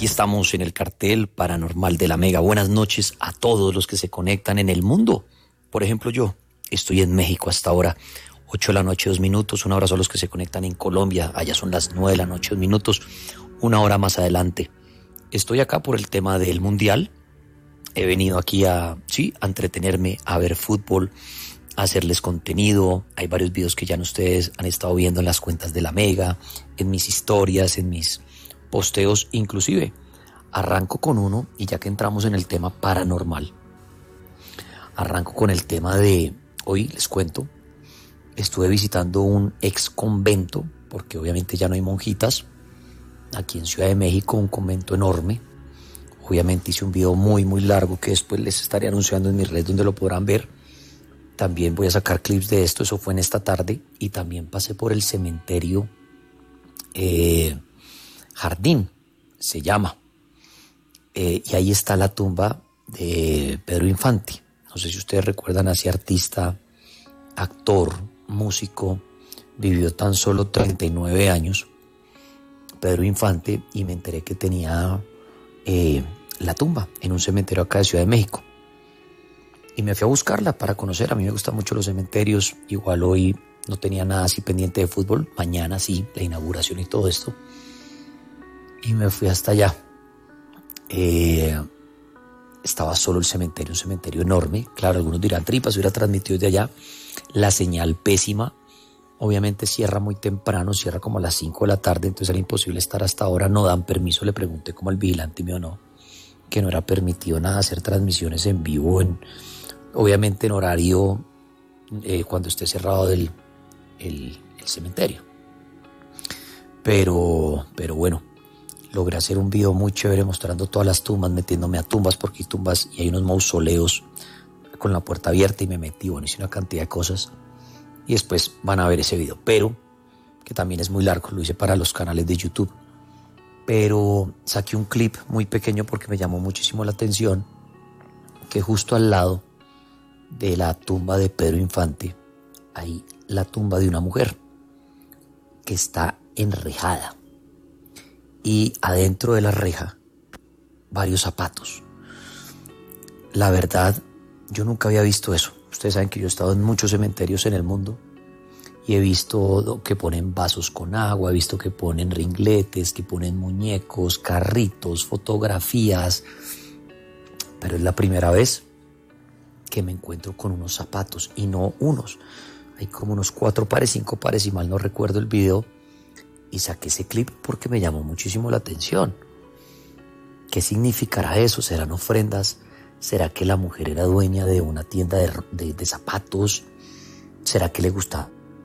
Aquí estamos en el cartel paranormal de la Mega. Buenas noches a todos los que se conectan en el mundo. Por ejemplo, yo estoy en México hasta ahora, 8 de la noche, 2 minutos. Un abrazo a los que se conectan en Colombia. Allá son las 9 de la noche, 2 minutos. Una hora más adelante. Estoy acá por el tema del Mundial. He venido aquí a entretenerme, a ver fútbol, a hacerles contenido. Hay varios videos que ya ustedes han estado viendo en las cuentas de la Mega, en mis historias, en mis posteos. Inclusive arranco con uno, y ya que entramos en el tema paranormal, arranco con el tema de hoy. Les cuento, estuve visitando un ex convento, porque obviamente ya no hay monjitas, aquí en Ciudad de México, un convento enorme. Obviamente hice un video muy largo que después les estaré anunciando en mi red donde lo podrán ver. También voy a sacar clips de esto, eso fue en esta tarde. Y también pasé por el cementerio Jardín, se llama. Y ahí está la tumba de Pedro Infante. No sé si ustedes recuerdan a ese artista, actor, músico. Vivió tan solo 39 años, Pedro Infante, y me enteré que tenía la tumba en un cementerio acá de Ciudad de México. Y me fui a buscarla para conocer. A mí me gustan mucho los cementerios. Igual hoy no tenía nada así pendiente de fútbol. Mañana sí, la inauguración y todo esto. Y me fui hasta allá. Estaba solo el cementerio, un cementerio enorme. Claro, algunos dirán, tripas, hubiera transmitido de allá. La señal pésima. Obviamente cierra muy temprano, cierra como a las 5 de la tarde, entonces era imposible estar hasta ahora. No dan permiso, le pregunté como al vigilante mío, no, que no era permitido nada hacer transmisiones en vivo, obviamente en horario cuando esté cerrado el cementerio. Pero bueno, logré hacer un video muy chévere mostrando todas las tumbas, metiéndome a tumbas, porque hay tumbas y hay unos mausoleos con la puerta abierta, y me metí, bueno, hice una cantidad de cosas. Y después van a ver ese video, pero que también es muy largo, lo hice para los canales de YouTube. Pero saqué un clip muy pequeño porque me llamó muchísimo la atención, que justo al lado de la tumba de Pedro Infante hay la tumba de una mujer que está enrejada, y adentro de la reja varios zapatos. La verdad, yo nunca había visto eso. Ustedes saben que yo he estado en muchos cementerios en el mundo y he visto que ponen vasos con agua, he visto que ponen ringletes, que ponen muñecos, carritos, fotografías, pero es la primera vez que me encuentro con unos zapatos, y no unos, hay como unos 4 pares, 5 pares, si mal no recuerdo el video, y saqué ese clip porque me llamó muchísimo la atención. ¿Qué significará eso? ¿Serán ofrendas? ¿Será que la mujer era dueña de una tienda de zapatos? ¿Será que le gustaba?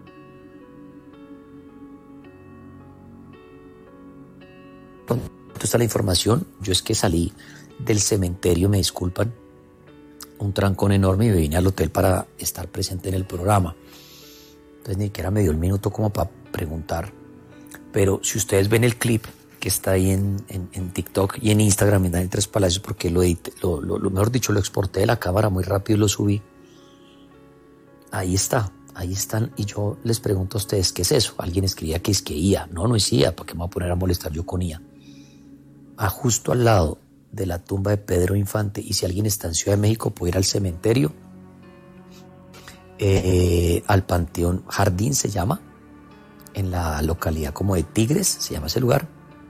¿Dónde está la información? Yo es que salí del cementerio, me disculpan, un trancón enorme, y me vine al hotel para estar presente en el programa. Entonces ni siquiera me dio el minuto como para preguntar. Pero si ustedes ven el clip que está ahí en TikTok y en Instagram, en Daniel Tres Palacios, porque lo edité, mejor dicho, lo exporté de la cámara muy rápido y lo subí. Ahí está, ahí están, y yo les pregunto a ustedes, ¿qué es eso? Alguien escribía que es que IA. No es IA, ¿para qué me voy a poner a molestar yo con IA? Justo al lado de la tumba de Pedro Infante, y si alguien está en Ciudad de México puede ir al cementerio, al Panteón Jardín se llama, en la localidad como de Tigres, se llama ese lugar.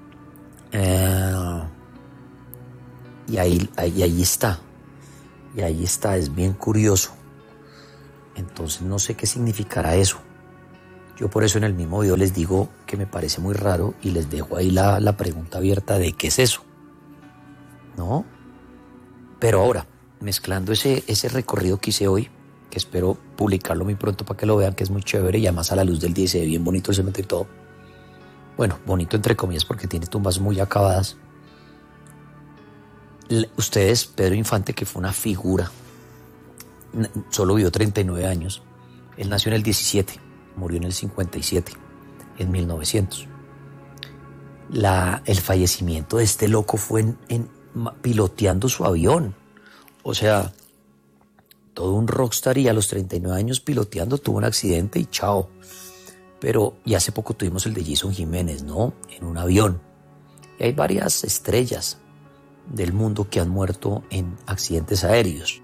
Y ahí está. Y ahí está, es bien curioso. Entonces no sé qué significará eso. Yo por eso en el mismo video les digo que me parece muy raro, y les dejo ahí la pregunta abierta de qué es eso, ¿no? Pero ahora, mezclando ese recorrido que hice hoy, que espero publicarlo muy pronto para que lo vean, que es muy chévere, y además a la luz del día se ve bien bonito el cementerio y todo. Bueno, bonito entre comillas porque tiene tumbas muy acabadas. Ustedes, Pedro Infante, que fue una figura, solo vivió 39 años. Él nació en el 17, murió en el 57, en 1900. El fallecimiento de este loco fue piloteando su avión. O sea, todo un rockstar, y a los 39 años piloteando tuvo un accidente y chao. Y hace poco tuvimos el de Jason Jiménez, ¿no? En un avión. Y hay varias estrellas del mundo que han muerto en accidentes aéreos.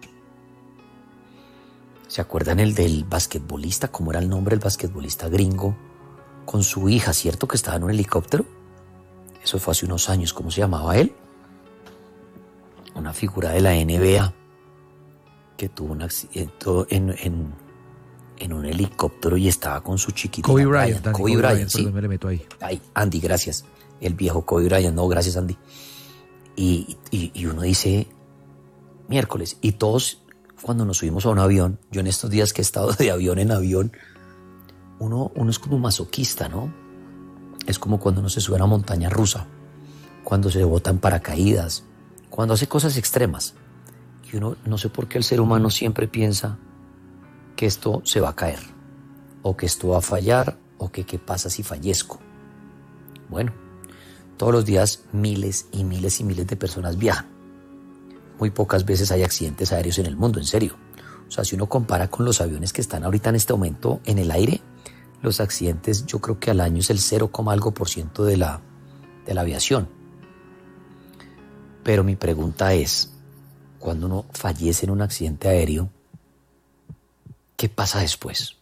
¿Se acuerdan el del basquetbolista? ¿Cómo era el nombre del basquetbolista gringo? Con su hija, ¿cierto? Que estaba en un helicóptero. Eso fue hace unos años. ¿Cómo se llamaba él? Una figura de la NBA que tuvo un accidente en un helicóptero y estaba con su chiquitita. Kobe Bryant. Kobe Bryant, sí. Me le meto ahí. Ay, Andy, gracias. El viejo Kobe Bryant. No, gracias, Andy. Y uno dice, miércoles. Y todos, cuando nos subimos a un avión, yo en estos días que he estado de avión en avión, uno es como masoquista, ¿no? Es como cuando uno se sube a una montaña rusa, cuando se bota en paracaídas, cuando hace cosas extremas. Y uno, no sé por qué el ser humano siempre piensa que esto se va a caer, o que esto va a fallar, o que qué pasa si fallezco. Bueno, todos los días miles y miles y miles de personas viajan. Muy pocas veces hay accidentes aéreos en el mundo, en serio. O sea, si uno compara con los aviones que están ahorita en este momento en el aire, los accidentes yo creo que al año es el 0, algo % de la aviación. Pero mi pregunta es, cuando uno fallece en un accidente aéreo, ¿qué pasa después?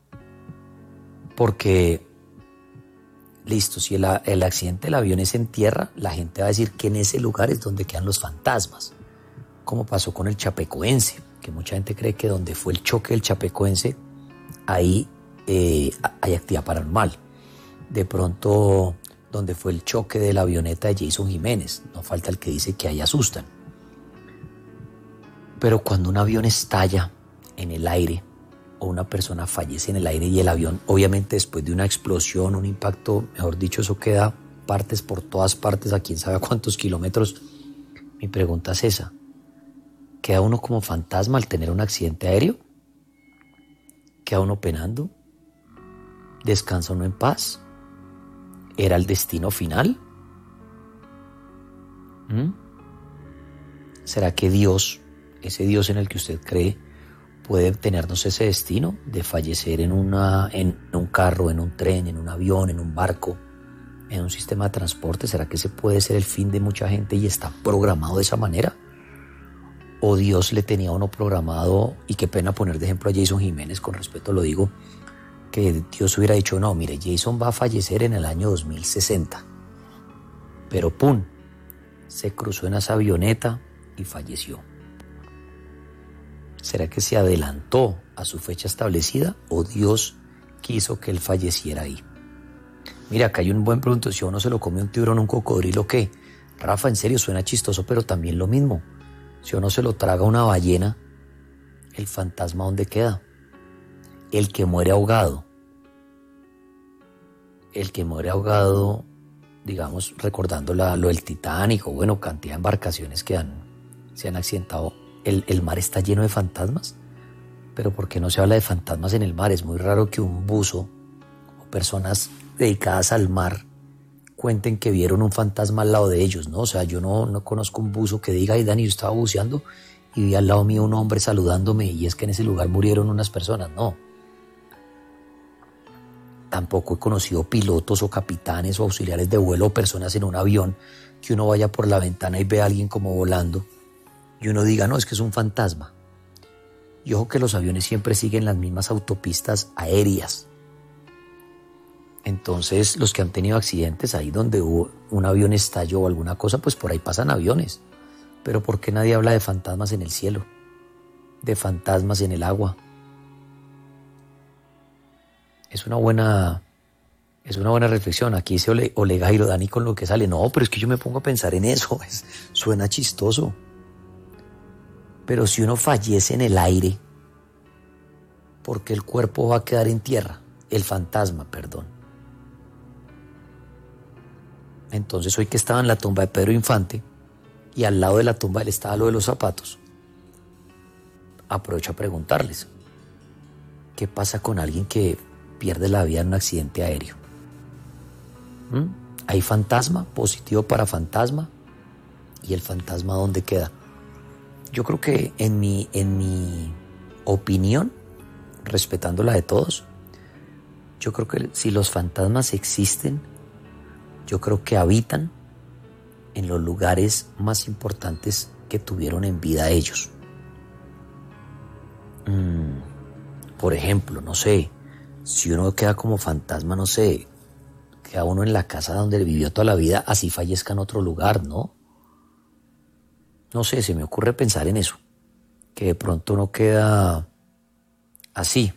Porque, listo, si el accidente del avión es en tierra, la gente va a decir que en ese lugar es donde quedan los fantasmas, como pasó con el Chapecoense, que mucha gente cree que donde fue el choque del Chapecoense, ahí hay actividad paranormal. De pronto, donde fue el choque de la avioneta de Jason Jiménez, no falta el que dice que ahí asustan. Pero cuando un avión estalla en el aire, o una persona fallece en el aire y el avión, obviamente después de una explosión, un impacto, mejor dicho, eso queda partes por todas partes, a quién sabe a cuántos kilómetros. Mi pregunta es esa: ¿queda uno como fantasma al tener un accidente aéreo? ¿Queda uno penando? ¿Descansa uno en paz? ¿Era el destino final? ¿Será que Dios, ese Dios en el que usted cree, puede tenernos ese destino de fallecer en un carro, en un tren, en un avión, en un barco, en un sistema de transporte? ¿Será que ese puede ser el fin de mucha gente y está programado de esa manera? ¿O Dios le tenía a uno programado, y qué pena poner de ejemplo a Jason Jiménez, con respeto lo digo, que Dios hubiera dicho, no, mire, Jason va a fallecer en el año 2060, pero ¡pum!, se cruzó en esa avioneta y falleció? ¿Será que se adelantó a su fecha establecida o Dios quiso que él falleciera ahí? Mira, acá hay un buen pregunto: si uno se lo come un tiburón, un cocodrilo, ¿qué? Rafa, en serio, suena chistoso, pero también lo mismo. Si uno se lo traga una ballena, ¿el fantasma dónde queda? El que muere ahogado, digamos, recordando lo del Titanic, o bueno, cantidad de embarcaciones que se han accidentado, ¿el mar está lleno de fantasmas? Pero ¿por qué no se habla de fantasmas en el mar? Es muy raro que un buzo o personas dedicadas al mar cuenten que vieron un fantasma al lado de ellos, ¿no? O sea, yo no conozco un buzo que diga, ay, Dani, yo estaba buceando y vi al lado mío un hombre saludándome y es que en ese lugar murieron unas personas. No. Tampoco he conocido pilotos o capitanes o auxiliares de vuelo o personas en un avión que uno vaya por la ventana y ve a alguien como volando y uno diga, no, es que es un fantasma. Y ojo que los aviones siempre siguen las mismas autopistas aéreas. Entonces, los que han tenido accidentes, ahí donde hubo un avión estalló o alguna cosa, pues por ahí pasan aviones. Pero ¿por qué nadie habla de fantasmas en el cielo? De fantasmas en el agua. Es una buena reflexión. Aquí dice Olegairo, Dani, con lo que sale. No, pero es que yo me pongo a pensar en eso. Suena chistoso. Pero si uno fallece en el aire, ¿por qué el cuerpo va a quedar en tierra? El fantasma, perdón. Entonces, hoy que estaba en la tumba de Pedro Infante y al lado de la tumba él estaba lo de los zapatos, aprovecho a preguntarles, ¿qué pasa con alguien que pierde la vida en un accidente aéreo? ¿Hay fantasma? ¿Positivo para fantasma? ¿Y el fantasma dónde queda? Yo creo que en mi opinión, respetando la de todos, yo creo que si los fantasmas existen, yo creo que habitan en los lugares más importantes que tuvieron en vida ellos. Por ejemplo, no sé, si uno queda como fantasma, no sé, queda uno en la casa donde vivió toda la vida, así fallezca en otro lugar, ¿no? No sé, se me ocurre pensar en eso, que de pronto uno queda así.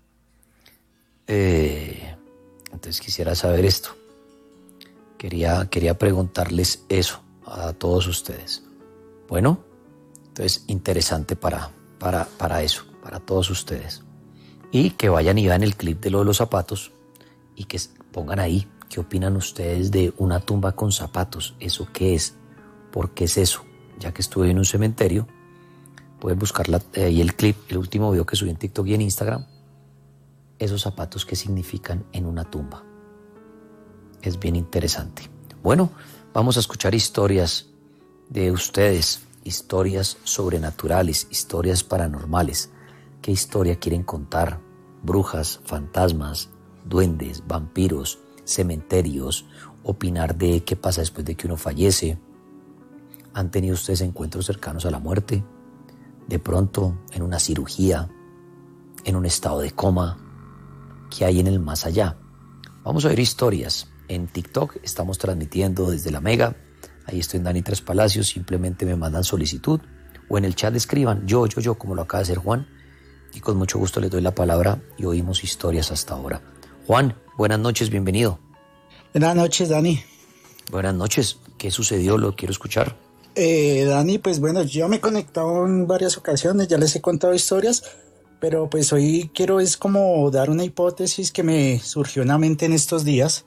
Entonces quisiera saber esto. Quería preguntarles eso a todos ustedes. Bueno, entonces interesante para eso, para todos ustedes. Y que vayan y vean el clip de lo de los zapatos y que pongan ahí qué opinan ustedes de una tumba con zapatos. ¿Eso qué es? ¿Por qué es eso? Ya que estuve en un cementerio, pueden buscar ahí el clip, el último video que subí en TikTok y en Instagram. Esos zapatos, ¿qué significan en una tumba? Es bien interesante. Bueno, vamos a escuchar historias de ustedes, historias sobrenaturales, historias paranormales. ¿Qué historia quieren contar? Brujas, fantasmas, duendes, vampiros, cementerios, opinar de qué pasa después de que uno fallece. ¿Han tenido ustedes encuentros cercanos a la muerte? De pronto, en una cirugía, en un estado de coma. ¿Qué hay en el más allá? Vamos a ver historias. En TikTok estamos transmitiendo desde la Mega. Ahí estoy en Dani Tres Palacios. Simplemente me mandan solicitud o en el chat escriban yo, como lo acaba de hacer Juan. Y con mucho gusto les doy la palabra y oímos historias hasta ahora. Juan, buenas noches, bienvenido. Buenas noches, Dani. Buenas noches. ¿Qué sucedió? Lo quiero escuchar. Dani, pues bueno, yo me he conectado en varias ocasiones, ya les he contado historias, pero pues hoy quiero es como dar una hipótesis que me surgió en la mente en estos días.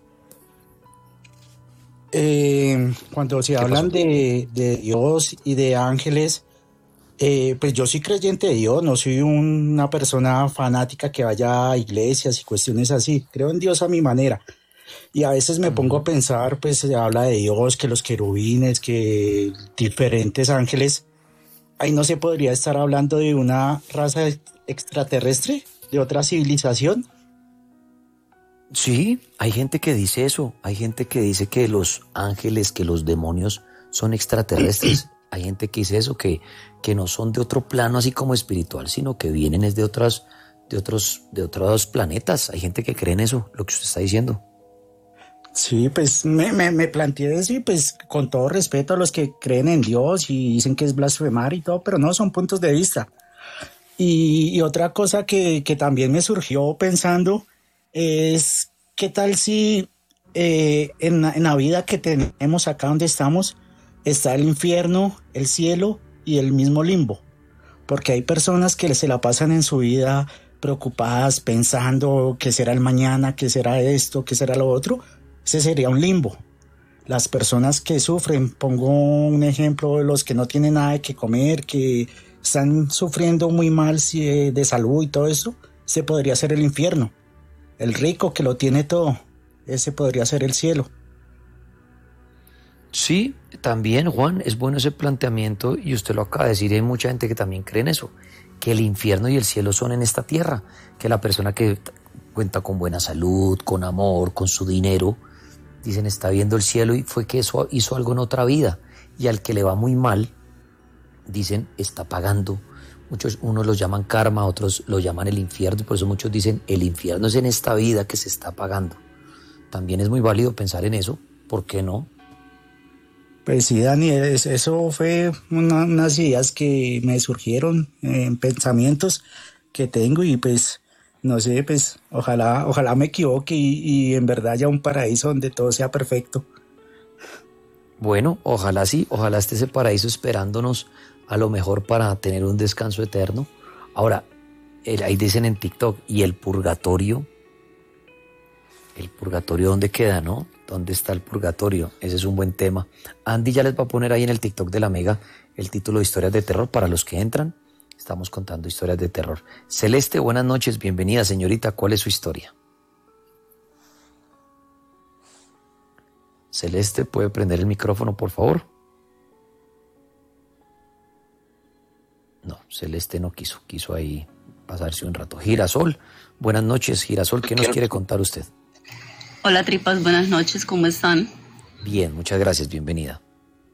Cuando se hablan de Dios y de ángeles, pues yo soy creyente de Dios, no soy una persona fanática que vaya a iglesias y cuestiones así. Creo en Dios a mi manera. Y a veces me pongo a pensar, pues se habla de Dios, que los querubines, que diferentes ángeles. Ahí no se podría estar hablando de una raza extraterrestre, de otra civilización. Sí, hay gente que dice eso, hay gente que dice que los ángeles, que los demonios son extraterrestres, hay gente que dice eso, que no son de otro plano así como espiritual, sino que vienen es de otros planetas. Hay gente que cree en eso, lo que usted está diciendo. Sí, pues me planteé decir, pues con todo respeto a los que creen en Dios y dicen que es blasfemar y todo, pero no, son puntos de vista. Y otra cosa que también me surgió pensando es, ¿qué tal si en la vida que tenemos acá donde estamos está el infierno, el cielo y el mismo limbo? Porque hay personas que se la pasan en su vida preocupadas, pensando qué será el mañana, qué será esto, qué será lo otro. Ese sería un limbo. Las personas que sufren, pongo un ejemplo de los que no tienen nada de qué comer, que están sufriendo muy mal de salud y todo eso, ese podría ser el infierno. El rico que lo tiene todo, ese podría ser el cielo. Sí, también, Juan, es bueno ese planteamiento y usted lo acaba de decir, hay mucha gente que también cree en eso, que el infierno y el cielo son en esta tierra, que la persona que cuenta con buena salud, con amor, con su dinero, dicen está viendo el cielo y fue que eso hizo algo en otra vida, y al que le va muy mal, dicen está pagando. Unos los llaman karma, otros lo llaman el infierno, por eso muchos dicen el infierno es en esta vida que se está pagando. También es muy válido pensar en eso, ¿por qué no? Pues sí, Dani, eso fue unas ideas que me surgieron en pensamientos que tengo y pues, no sé, pues ojalá me equivoque y en verdad haya un paraíso donde todo sea perfecto. Bueno, ojalá sí, ojalá esté ese paraíso esperándonos a lo mejor para tener un descanso eterno. Ahora, ahí dicen en TikTok, ¿y el purgatorio? ¿El purgatorio dónde queda, no? ¿Dónde está el purgatorio? Ese es un buen tema. Andy ya les va a poner ahí en el TikTok de la Mega el título de Historias de Terror para los que entran. Estamos contando historias de terror. Celeste, buenas noches, bienvenida señorita. ¿Cuál es su historia? Celeste, ¿puede prender el micrófono, por favor? No, Celeste no quiso ahí pasarse un rato. Girasol, buenas noches, Girasol, ¿qué nos quiere contar usted? Hola tripas, buenas noches, ¿cómo están? Bien, muchas gracias, bienvenida.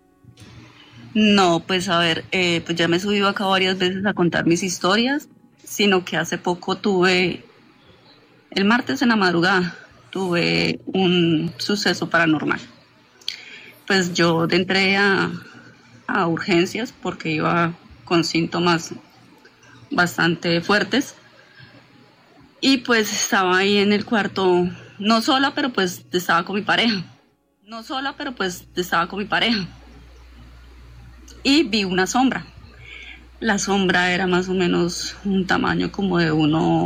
No, pues a ver, pues ya me he subido acá varias veces a contar mis historias, sino que hace poco el martes en la madrugada, tuve un suceso paranormal. Pues yo entré a urgencias porque iba con síntomas bastante fuertes y pues estaba ahí en el cuarto, no sola, pero pues estaba con mi pareja. No sola, pero pues estaba con mi pareja. Y vi una sombra. La sombra era más o menos un tamaño como de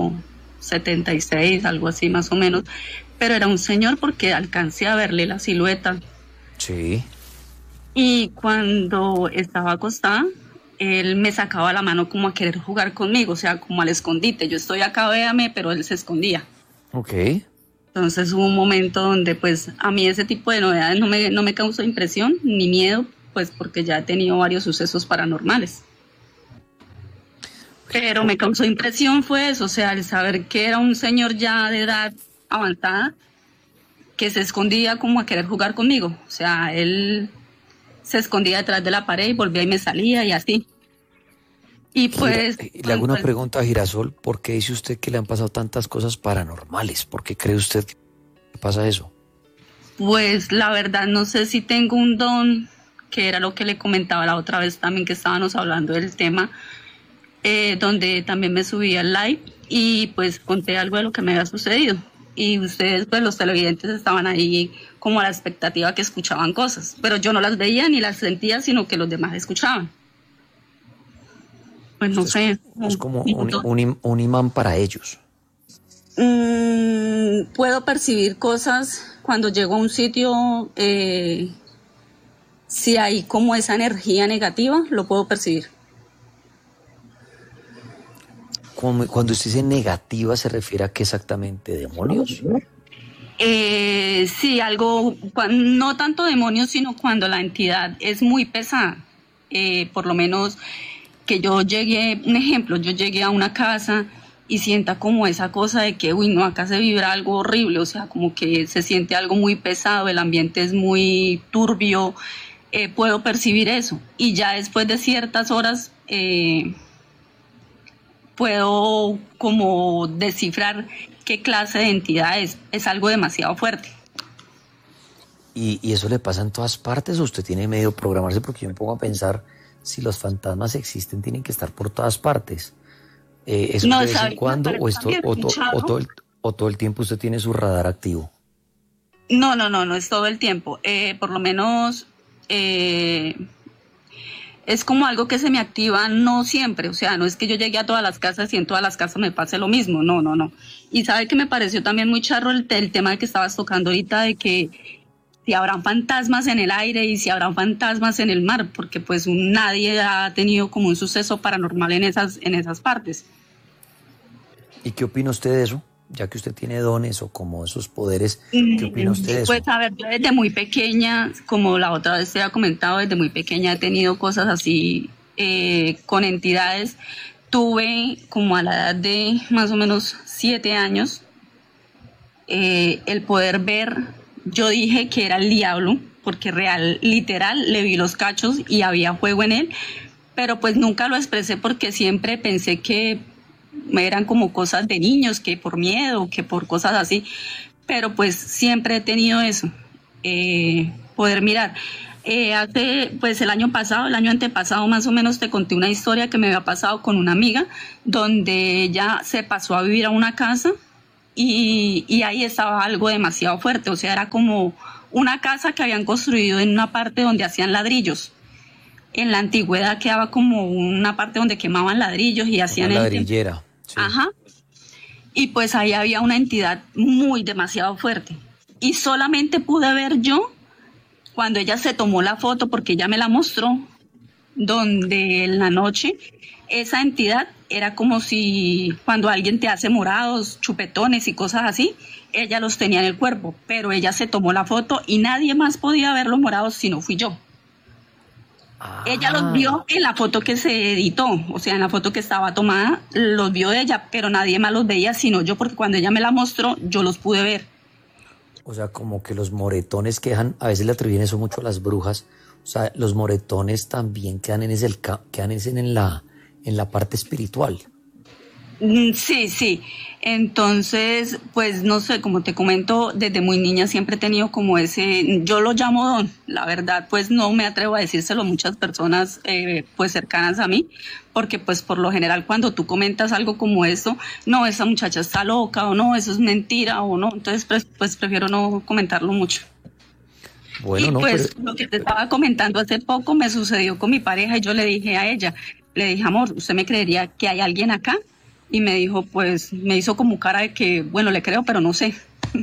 1,76, algo así más o menos. Pero era un señor porque alcancé a verle la silueta. Sí. Y cuando estaba acostada, él me sacaba la mano como a querer jugar conmigo, o sea, como al escondite. Yo estoy acá, véame, pero él se escondía. Ok. Entonces hubo un momento donde pues a mí ese tipo de novedades no me causó impresión ni miedo, pues porque ya he tenido varios sucesos paranormales. Pero me causó impresión fue eso, o sea, el saber que era un señor ya de edad avanzada que se escondía como a querer jugar conmigo. O sea, él se escondía detrás de la pared y volvía y me salía y así. Y pues... Le hago una pregunta a Girasol. ¿Por qué dice usted que le han pasado tantas cosas paranormales? ¿Por qué cree usted que pasa eso? Pues la verdad no sé si tengo un don, que era lo que le comentaba la otra vez también que estábamos hablando del tema, donde también me subí al live y pues conté algo de lo que me había sucedido. Y ustedes, pues los televidentes estaban ahí como a la expectativa que escuchaban cosas, pero yo no las veía ni las sentía, sino que los demás escuchaban. Pues no sé. Es como un imán para ellos. Puedo percibir cosas cuando llego a un sitio, si hay como esa energía negativa, lo puedo percibir. Cuando usted dice negativa, ¿se refiere a qué exactamente? ¿Demonios? Sí, algo, no tanto demonios, sino cuando la entidad es muy pesada. Por lo menos que yo llegué, un ejemplo, yo llegué a una casa y sienta como esa cosa de que, uy, no, acá se vibra algo horrible, o sea, como que se siente algo muy pesado, el ambiente es muy turbio, puedo percibir eso. Y ya después de ciertas horas puedo como descifrar qué clase de entidad es algo demasiado fuerte. ¿Y eso le pasa en todas partes o usted tiene medio programarse? Porque yo me pongo a pensar, si los fantasmas existen, tienen que estar por todas partes. ¿Eso no, de vez en cuando o todo el tiempo usted tiene su radar activo? No es todo el tiempo. Por lo menos es como algo que se me activa no siempre. O sea, no es que yo llegue a todas las casas y en todas las casas me pase lo mismo. No. Y sabe que me pareció también muy charro el tema que estabas tocando ahorita de que si habrán fantasmas en el aire y si habrán fantasmas en el mar, porque pues nadie ha tenido como un suceso paranormal en esas partes. ¿Y qué opina usted de eso? Ya que usted tiene dones o como esos poderes, ¿qué opina usted de eso? Pues a ver, yo desde muy pequeña, como la otra vez te había comentado, desde muy pequeña he tenido cosas así con entidades. Tuve como a la edad de más o menos 7 años el poder ver, yo dije que era el diablo, porque literal, le vi los cachos y había fuego en él, pero pues nunca lo expresé porque siempre pensé que eran como cosas de niños, que por miedo, que por cosas así, pero pues siempre he tenido eso, poder mirar. Pues el año antepasado más o menos te conté una historia que me había pasado con una amiga, donde ella se pasó a vivir a una casa y ahí estaba algo demasiado fuerte, o sea, era como una casa que habían construido en una parte donde hacían ladrillos. En la antigüedad quedaba como una parte donde quemaban ladrillos y hacían... Una ladrillera. Sí. Ajá. Y pues ahí había una entidad demasiado fuerte. Y solamente pude ver yo cuando ella se tomó la foto, porque ella me la mostró, donde en la noche esa entidad era como si cuando alguien te hace morados, chupetones y cosas así, ella los tenía en el cuerpo, pero ella se tomó la foto y nadie más podía ver los morados si no fui yo. Ella los vio en la foto que se editó, o sea, en la foto que estaba tomada, los vio ella, pero nadie más los veía sino yo, porque cuando ella me la mostró, yo los pude ver. O sea, como que los moretones quedan, a veces le atribuyen eso mucho a las brujas. O sea, los moretones también quedan en la parte espiritual. Sí, sí. Entonces, pues no sé, como te comento, desde muy niña siempre he tenido como ese, yo lo llamo don, la verdad, pues no me atrevo a decírselo a muchas personas pues cercanas a mí, porque pues por lo general cuando tú comentas algo como esto, no, esa muchacha está loca o no, eso es mentira o no, entonces pues prefiero no comentarlo mucho. Bueno, Y no, pero pues lo que te estaba comentando hace poco me sucedió con mi pareja y yo le dije a ella, le dije, amor, ¿usted me creería que hay alguien acá? Y me dijo, pues, me hizo como cara de que, bueno, le creo, pero no sé.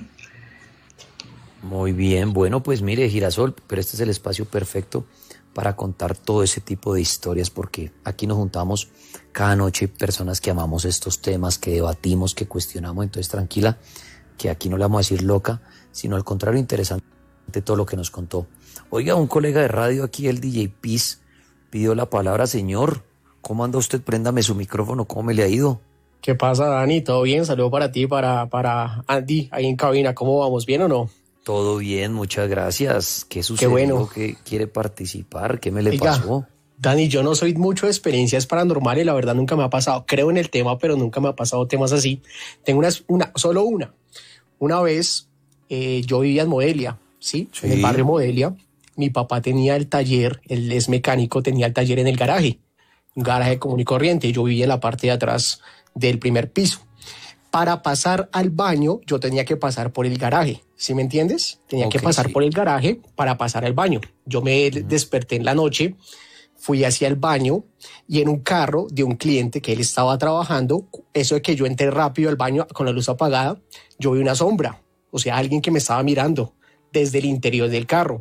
muy bien. Bueno, pues mire, Girasol, pero este es el espacio perfecto para contar todo ese tipo de historias, porque aquí nos juntamos cada noche personas que amamos estos temas, que debatimos, que cuestionamos. Entonces, tranquila, que aquí no le vamos a decir loca, sino al contrario, interesante todo lo que nos contó. Oiga, un colega de radio aquí, el DJ Piz, pidió la palabra. Señor, ¿cómo anda usted? Préndame su micrófono, ¿cómo me le ha ido? ¿Qué pasa, Dani? ¿Todo bien? Saludo para ti, para Andy, ahí en cabina. ¿Cómo vamos? ¿Bien o no? Todo bien, muchas gracias. ¿Qué Qué sucedió? bueno. ¿Qué quiere participar? ¿Qué me le Oiga, pasó? Dani, yo no soy mucho de experiencias paranormales, la verdad nunca me ha pasado. Creo en el tema, pero nunca me ha pasado temas así. Tengo solo una. Una vez yo vivía en Modelia, ¿sí? En el barrio Modelia. Mi papá tenía el taller, él es mecánico, tenía el taller en el garaje, un garaje común y corriente. Yo vivía en la parte de atrás del primer piso. Para pasar al baño, yo tenía que pasar por el garaje, ¿sí me entiendes? Tenía que pasar por el garaje para pasar al baño. Yo me desperté en la noche, fui hacia el baño y en un carro de un cliente que él estaba trabajando, eso de que yo entré rápido al baño con la luz apagada, yo vi una sombra, o sea, alguien que me estaba mirando desde el interior del carro.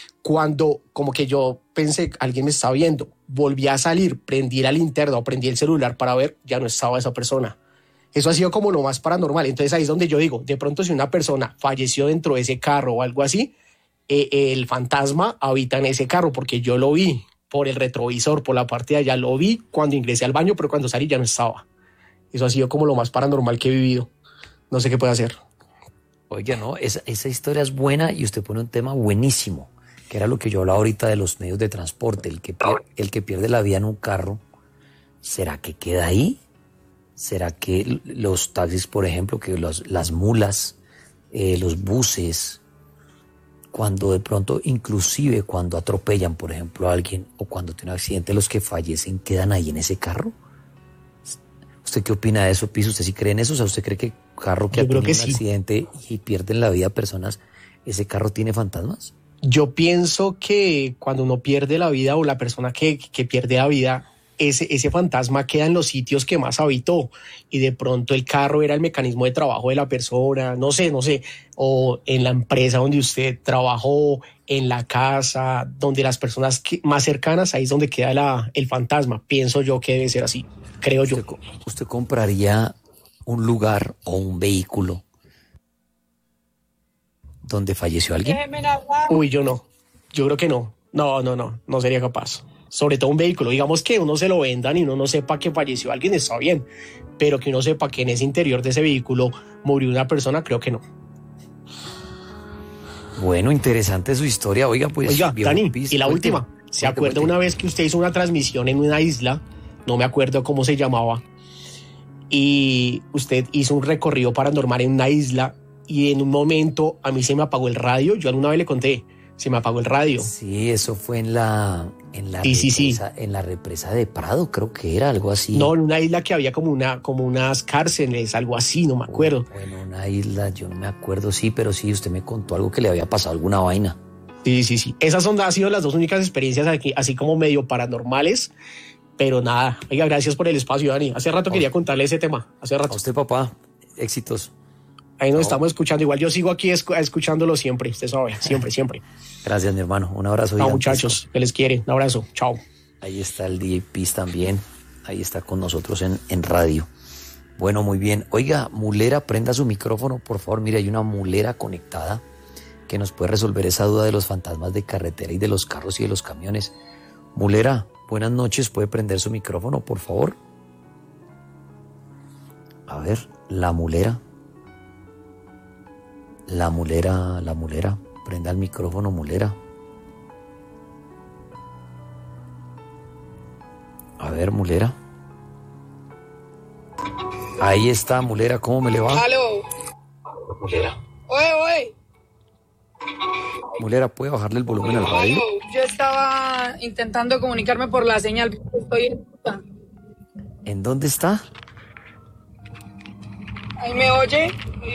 Cuando como que yo pensé, alguien me estaba viendo, volví a salir, prendí la linterna o prendí el celular para ver, ya no estaba esa persona. Eso ha sido como lo más paranormal. Entonces ahí es donde yo digo, de pronto si una persona falleció dentro de ese carro o algo así, el fantasma habita en ese carro porque yo lo vi por el retrovisor, por la parte de allá, lo vi cuando ingresé al baño, pero cuando salí ya no estaba. Eso ha sido como lo más paranormal que he vivido. No sé qué puede hacer. Oiga, no, esa historia es buena y usted pone un tema buenísimo, que era lo que yo hablaba ahorita de los medios de transporte. El que pierde la vida en un carro, ¿será que queda ahí? ¿Será que los taxis, por ejemplo, que las mulas, los buses, cuando de pronto, inclusive cuando atropellan, por ejemplo, a alguien o cuando tiene un accidente, los que fallecen quedan ahí en ese carro? ¿Usted qué opina de eso, Piso? ¿Usted sí cree en eso? O sea, ¿usted cree que el carro que ha tenido un accidente y pierden la vida personas, ese carro tiene fantasmas? Yo pienso que cuando uno pierde la vida o la persona que pierde la vida, ese fantasma queda en los sitios que más habitó y de pronto el carro era el mecanismo de trabajo de la persona, no sé, o en la empresa donde usted trabajó, en la casa, donde las personas más cercanas, ahí es donde queda el fantasma. Pienso yo que debe ser así, creo yo. ¿Usted compraría un lugar o un vehículo donde falleció alguien? Uy, yo no, yo creo que no, no sería capaz. Sobre todo un vehículo, digamos que uno se lo vendan y uno no sepa que falleció alguien, está bien, pero que uno sepa que en ese interior de ese vehículo murió una persona, creo que no. Bueno, interesante su historia. Oiga, Dani, y la última, ¿se acuerda una vez que usted hizo una transmisión en una isla? No me acuerdo cómo se llamaba, y usted hizo un recorrido paranormal en una isla y en un momento a mí se me apagó el radio. Yo alguna vez le conté, se me apagó el radio. Sí, eso fue en la represa de Prado, creo que era algo así. No, en una isla que había como unas cárceles, algo así, no me acuerdo. Bueno, una isla, yo no me acuerdo, sí, pero sí, usted me contó algo que le había pasado, alguna vaina. Sí. Esas han sido las dos únicas experiencias aquí, así como medio paranormales, pero nada. Oiga, gracias por el espacio, Dani. Hace rato quería contarle ese tema, hace rato. A usted, papá, éxitos. Ahí nos estamos escuchando. Igual yo sigo aquí escuchándolo siempre, usted sabe, siempre. Gracias, mi hermano. Un abrazo. Chao, muchachos, que les quiere. Un abrazo. Chao. Ahí está el DJ Piz también. Ahí está con nosotros en radio. Bueno, muy bien. Oiga, mulera, prenda su micrófono, por favor. Mire, hay una mulera conectada que nos puede resolver esa duda de los fantasmas de carretera y de los carros y de los camiones. Mulera, buenas noches. ¿Puede prender su micrófono, por favor? A ver, la mulera. La mulera, prenda el micrófono, mulera. A ver, mulera. Ahí está, mulera, ¿cómo me le va? Aló. Mulera. Oye. Mulera, ¿puede bajarle el volumen al radio? Yo estaba intentando comunicarme por la señal. Estoy en ruta. ¿En dónde está? ¿Ahí me oye?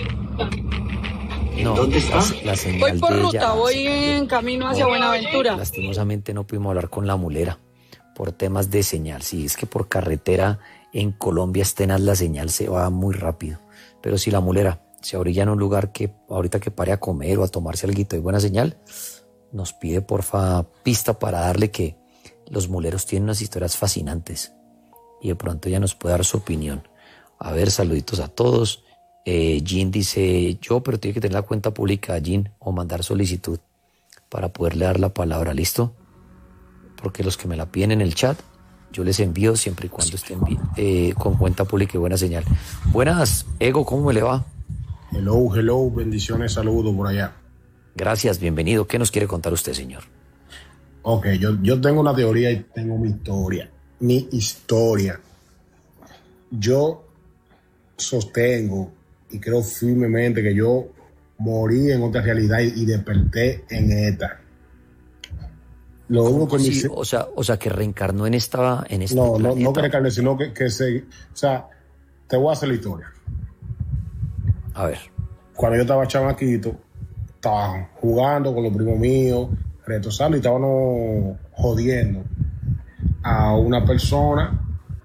No, ¿dónde está? La señal Voy por de ruta, ella, voy en camino hacia Buenaventura. Lastimosamente no pudimos hablar con la mulera por temas de señal. Sí, es que por carretera en Colombia tenaz la señal se va muy rápido. Pero si la mulera se orilla en un lugar que ahorita que pare a comer o a tomarse algo y buena señal, nos pide porfa pista para darle que los muleros tienen unas historias fascinantes y de pronto ya nos puede dar su opinión. A ver, saluditos a todos. Jean dice, pero tiene que tener la cuenta pública, Jean, o mandar solicitud para poderle dar la palabra, ¿listo? Porque los que me la piden en el chat, yo les envío siempre y cuando estén con cuenta pública y buena señal. Buenas, Ego, ¿cómo me le va? Hello, bendiciones, saludos por allá. Gracias, bienvenido. ¿Qué nos quiere contar usted, señor? Ok, yo tengo una teoría y tengo mi historia. Yo sostengo y creo firmemente que yo morí en otra realidad y desperté en esta. Lo único que sí, o sea, que reencarnó en este no que reencarné, sino que se... O sea, te voy a hacer la historia. A ver. Cuando yo estaba chamaquito, estaba jugando con los primos míos, retosando y estábamos jodiendo a una persona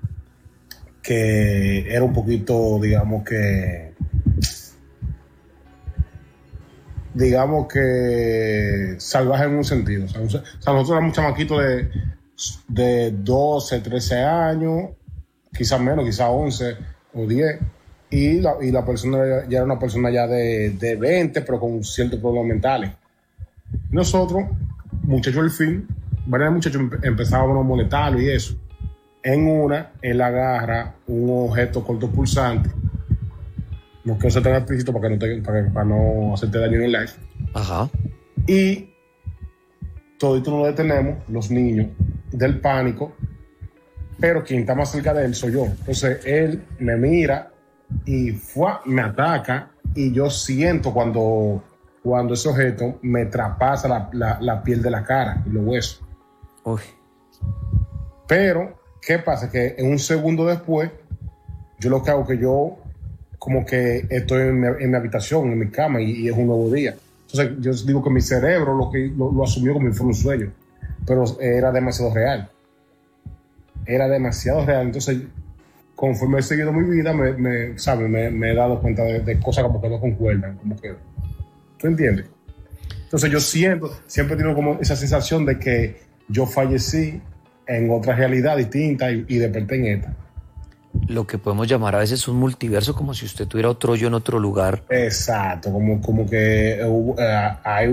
que era un poquito, digamos que salvaje en un sentido. O sea, nosotros éramos chamaquitos de 12, 13 años, quizás menos, quizás 11 o 10, y la persona ya era una persona ya de 20, pero con ciertos problemas mentales. Nosotros, muchachos del fin, varios muchachos empezábamos a molestarlo y eso. Él agarra un objeto cortopulsante. No quiero ser tan explícito para no hacerte daño en el live. Ajá. Y todito nos detenemos, los niños, del pánico, pero quien está más cerca de él soy yo. Entonces él me mira y me ataca y yo siento cuando ese objeto me traspasa la piel de la cara y los huesos. Uy. Pero, ¿qué pasa? Que en un segundo después, yo lo que hago es que yo como que estoy en mi habitación, en mi cama y es un nuevo día. Entonces yo digo que mi cerebro lo asumió como si fuera un sueño, pero era demasiado real. Entonces, conforme he seguido mi vida, me he dado cuenta de cosas como que no concuerdan, como que, ¿tú entiendes? Entonces yo siempre tengo como esa sensación de que yo fallecí en otra realidad distinta y desperté en esta. Lo que podemos llamar a veces un multiverso, como si usted tuviera otro yo en otro lugar. Exacto, como que hay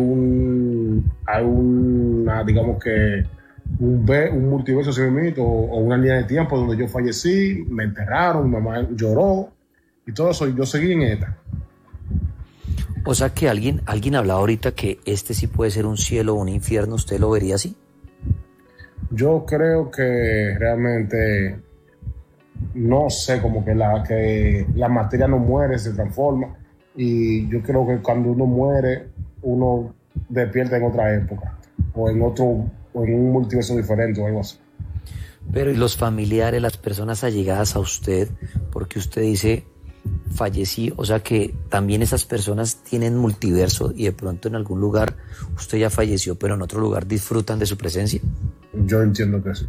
una, digamos que un multiverso o una línea de tiempo donde yo fallecí, me enterraron, mi mamá lloró y todo eso, y yo seguí en esta. O sea que alguien hablaba ahorita que este sí puede ser un cielo o un infierno, ¿usted lo vería así? Yo creo que realmente no sé, como que la materia no muere, se transforma, y yo creo que cuando uno muere, uno despierta en otra época o en un multiverso diferente o algo así. Pero ¿y los familiares, las personas allegadas a usted? Porque usted dice fallecí, o sea que también esas personas tienen multiverso y de pronto en algún lugar usted ya falleció, pero en otro lugar disfrutan de su presencia. Yo entiendo que sí.